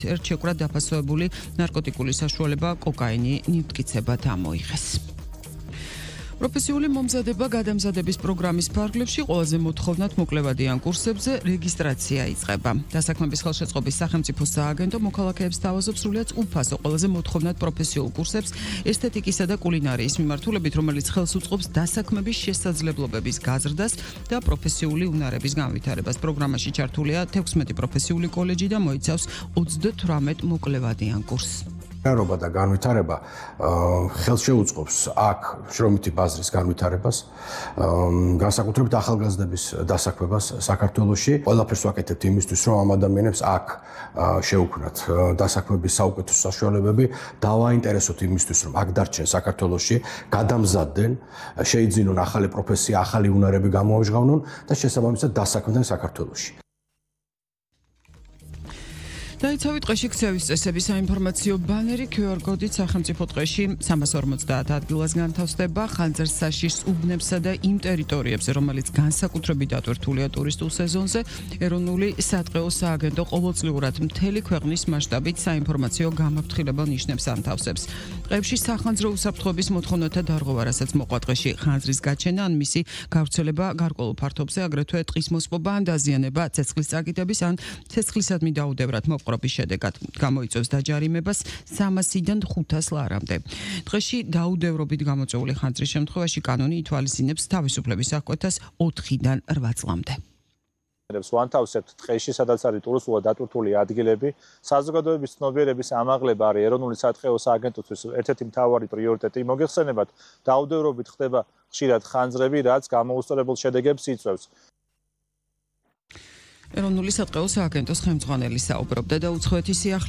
ერთჩეკვრად დაფასოებული ნარკოტიკული საშუალება კოკაინი ნივთკიცებად ამოიღეს. პროფესიული მომზადება გადამზადების პროგრამის ფარგლებში ყველაზე მოთხოვნად მოკლებადიან კურსებზე რეგისტრაცია იწყება. დასაქმების ხელშეწყობის სახელმწიფო სააგენტო მოქალაქეებს თავაზობს სრულიად უფასო ყველაზე მოთხოვნად პროფესიულ კურსებს ესთეტიკისა და კულინარიის მიმართულებით, რომელიც ხელს უწყობს დასაქმების შესაძლებლობების გაზრდას და პროფესიული უნარების განვითარებას. პროგრამაში ჩართულია 16 პროფესიული კოლეჯი და მოიცავს 38 მოკლებადიან კურსს. განვითარება და განვითარება ხელს შეუწყობს აქ შრომითი ბაზრის განვითარებას, განსაკუთრებით ახალგაზრდების დასაქმებას საქართველოში. ყველაფერს ვაკეთებთ იმისთვის, რომ ამ ადამიანებს აქ შეუქმნათ დასაქმების საუკეთესო საშუალებები, დავაინტერესოთ იმისთვის, რომ აქ დარჩენ საქართველოში, გადამზადდნენ, შეიძინონ ახალი პროფესია, ახალი უნარები გამოაჟღავნონ და შესაბამისად დასაქმდნენ საქართველოში. დაიცავით ტყეში ქცევის წესების საინფორმაციო ბანერი QR კოდით სახელმწიფო ტყეში 350 ადგილას განთავსდება ხანძარს საშიშს უბნებსა და იმ ტერიტორიებზე, რომელიც განსაკუთრებით დატვირთულია ტურისტულ სეზონზე. ეროვნული სატყეო სააგენტო ყოველწლიურად მთელი ქვეყნის მასშტაბით საინფორმაციო გამაფრთხილებელ ნიშნებს ანთავსებს. ტყეებში სახანძრო უსაფრთხოების მოთხოვნათა დარღვევა, რასაც მოყვა ტყეში ხანძრის გაჩენა ან მისი გავრცელება გარკვეულ ფართობზე, აგრეთვე ტყის მოსპობა ან დაზიანება, ცეცხლის წაკიდების ან ცეცხლისადმი დაუდევრად მოპყრობის შედეგად გამოიწვევს დაჯარიმებას 300-დან 500 ლარამდე. ტყეში დაუდევრობით გამოწვეული ხანძრის შემთხვევაში კანონი ითვალისწინებს თავისუფლების აღკვეთას 4-დან 8 წლამდე. ვანთავსებთ ტყეში, სადაც არის ტურისტულად დატვირთული ადგილები. საზოგადოების ცნობიერების ამაღლება არის ეროვნული სატყეო სააგენტოსთვის ერთ-ერთი მთავარი პრიორიტეტი. მოგეხსენებათ, დაუდევრობით ხდება ხშირად ხანძრები, რაც გამოუსწორებელ შედეგებს იწვევს. ეროვნული სატყეო სააგენტოს ხელმძღვანელი საუბრობდა და უცხოეთის